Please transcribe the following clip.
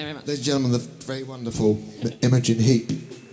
you very much. Ladies and gentlemen, the very wonderful Imogen Heap.